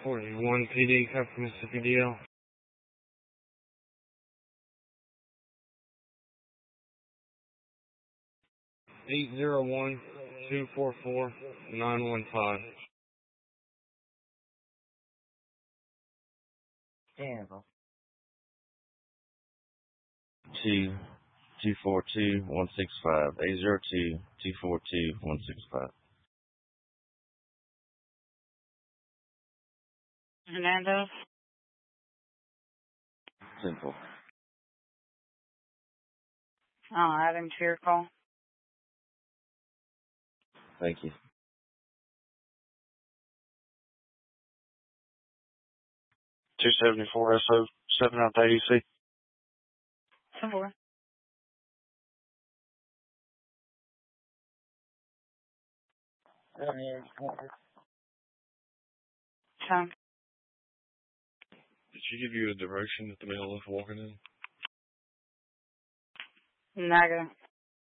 41 PD, Cup Mississippi DL. 801-244-915. Danville. 242-165. 802-242-165. Hernandez. Simple. I'll add him to your call. Thank you. 274 SO 7980C. 10-4. Tom. Did she give you a direction that the mail was walking in? Negative.